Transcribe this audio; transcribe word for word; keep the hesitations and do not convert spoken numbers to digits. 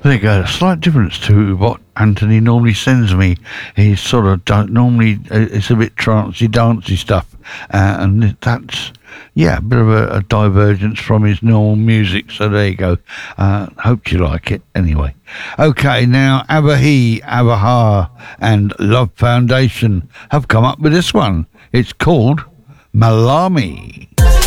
There you go. A slight difference to what Anthony normally sends me. He sort of don't normally. Uh, it's a bit trancey, dancey stuff, uh, and that's yeah, a bit of a, a divergence from his normal music. So there you go. Uh, hope you like it. Anyway, okay. Now Abahi, Abaha, and Love Foundation have come up with this one. It's called Malami.